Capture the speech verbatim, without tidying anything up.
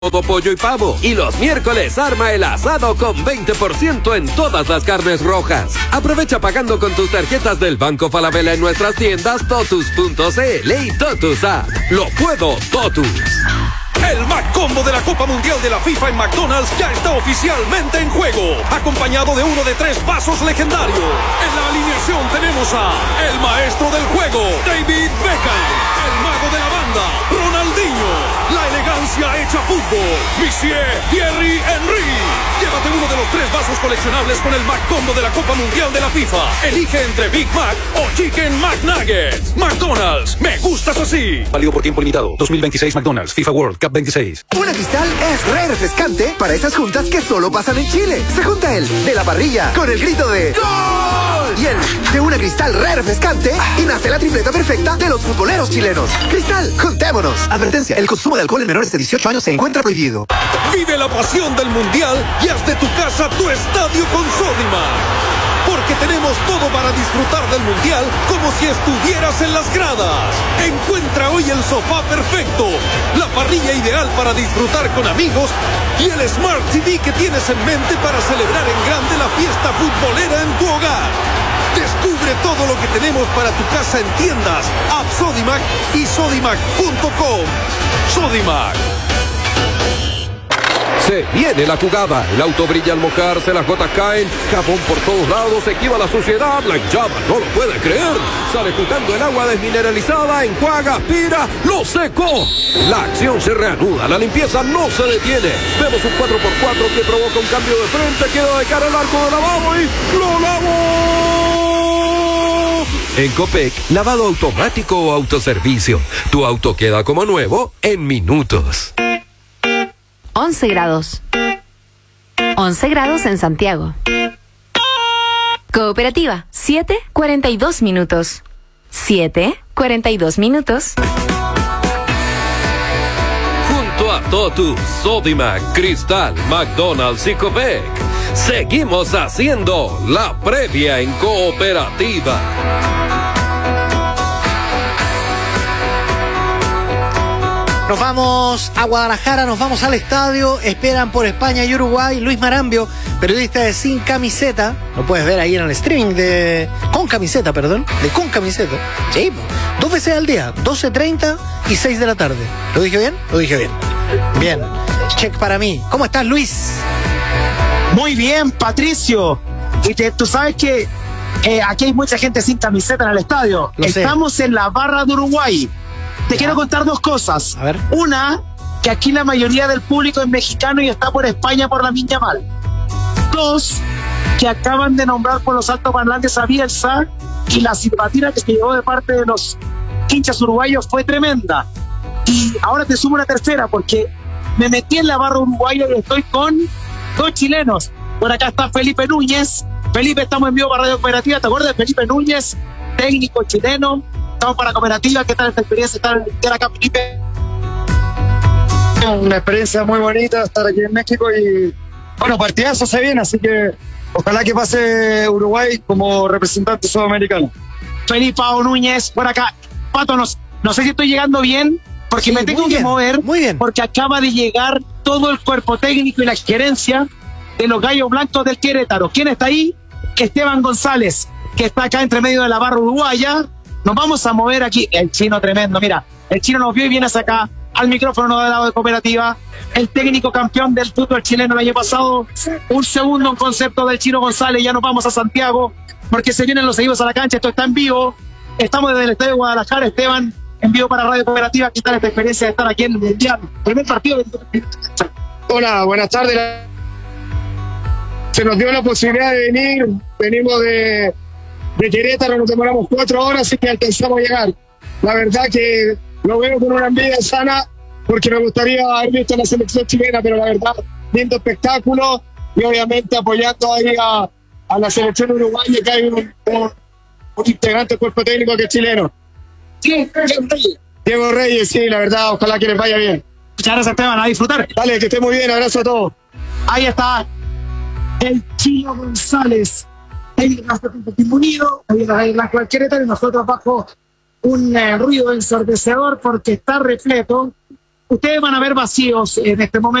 Todo pollo y pavo. Y los miércoles arma el asado con veinte por ciento en todas las carnes rojas. Aprovecha pagando con tus tarjetas del Banco Falabella en nuestras tiendas totus punto cl y Totus App. Lo puedo, Totus. El McCombo de la Copa Mundial de la FIFA en McDonald's ya está oficialmente en juego, acompañado de uno de tres vasos legendarios. En la alineación tenemos a el maestro del juego, David Beckham, el mago de la banda, Ronaldinho, la elegancia hecha fútbol, Monsieur Thierry Henry. Llévate uno de los tres vasos coleccionables con el McCombo de la Copa Mundial de la FIFA. Elige entre Big Mac o Chicken McNuggets. McDonald's, me gustas así. Válido por tiempo limitado. dos mil veintiséis McDonald's FIFA World Cup veintiséis. Una Cristal es re refrescante para esas juntas que solo pasan en Chile. Se junta el de la parrilla con el grito de ¡Gol! Y el de una Cristal re refrescante y nace la tripleta perfecta de los futboleros chilenos. Cristal, juntémonos. Advertencia, el consumo de alcohol en menores de dieciocho años se encuentra prohibido. Vive la pasión del Mundial y haz de tu casa tu estadio con Sodimac. Porque tenemos todo para disfrutar del Mundial como si estuvieras en las gradas. Encuentra hoy el sofá perfecto, la parrilla ideal para disfrutar con amigos y el Smart T V que tienes en mente para celebrar en grande la fiesta futbolera en tu hogar. Descubre todo lo que tenemos para tu casa en tiendas, App Sodimac y sodimac punto com. Sodimac. Se viene la jugada, el auto brilla al mojarse, las gotas caen, jabón por todos lados, se esquiva la suciedad, la hinchada no lo puede creer, sale juntando el agua desmineralizada, enjuaga, aspira, lo secó. La acción se reanuda, la limpieza no se detiene. Vemos un cuatro por cuatro que provoca un cambio de frente, queda de cara al arco de lavado y ¡lo lavó! En Copec, lavado automático o autoservicio, tu auto queda como nuevo en minutos. once grados. once grados en Santiago. Cooperativa, siete cuarenta y dos minutos. siete cuarenta y dos minutos. Junto a Totus, Sodimac, Cristal, McDonald's y Copec, seguimos haciendo la previa en Cooperativa. Nos vamos a Guadalajara, nos vamos al estadio, esperan por España y Uruguay. Luis Marambio, periodista de Sin Camiseta, lo puedes ver ahí en el streaming de Con Camiseta, perdón, de Con Camiseta. Sí, dos veces al día, doce treinta y seis de la tarde. ¿Lo dije bien? Lo dije bien. Bien, check para mí. ¿Cómo estás, Luis? Muy bien, Patricio. Y te, tú sabes que eh, aquí hay mucha gente sin camiseta en el estadio. Lo Estamos sé. en la barra de Uruguay. Te quiero contar dos cosas. A ver. Una, que aquí la mayoría del público es mexicano y está por España por la Miña Mal. Dos, que acaban de nombrar por los altoparlantes a Bielsa y la simpatina que se llevó de parte de los hinchas uruguayos fue tremenda. Y ahora te sumo una tercera porque me metí en la barra uruguaya y estoy con dos chilenos. Por acá está Felipe Núñez. Felipe, estamos en vivo para Radio Cooperativa. ¿Te acuerdas de Felipe Núñez? Técnico chileno. Estamos para Cooperativa. ¿Qué tal esta experiencia estar acá, Felipe? Una experiencia muy bonita estar aquí en México y bueno, partidazo se viene, así que ojalá que pase Uruguay como representante sudamericano. Felipe Núñez, por acá. Pato, no, no sé si estoy llegando bien, porque Sí, me tengo muy que bien, mover, muy bien. porque acaba de llegar todo el cuerpo técnico y la gerencia de los Gallos Blancos del Querétaro. ¿Quién está ahí? Esteban González, que está acá entre medio de la barra uruguaya. Nos vamos a mover aquí. El chino tremendo, mira, el chino nos vio y viene hacia acá, al micrófono del lado de Cooperativa. El técnico campeón del fútbol chileno el año pasado. Un segundo en concepto del chino González. Ya nos vamos a Santiago, porque se vienen los seguimos a la cancha. Esto está en vivo. Estamos desde el estadio de Guadalajara. Esteban, en vivo para Radio Cooperativa. ¿Qué tal esta experiencia de estar aquí en el Mundial? Primer partido. Hola, buenas tardes. Se nos dio la posibilidad de venir, venimos de, de Querétaro, nos demoramos cuatro horas y que alcanzamos a llegar. La verdad que lo veo con una envidia sana porque me gustaría haber visto la selección chilena, pero la verdad, lindo espectáculo y obviamente apoyando ahí a, a la selección uruguaya, que hay un, un, un integrante del cuerpo técnico que es chileno. Sí, Diego Reyes, sí, la verdad, ojalá que les vaya bien. muchas gracias, Esteban, a disfrutar. Dale, que esté muy bien, abrazo a todos. Ahí está el chino González, el Team Unido, el Blanco del Querétaro, y nosotros bajo un eh, ruido ensordecedor porque está repleto. ustedes van a ver vacíos en este momento.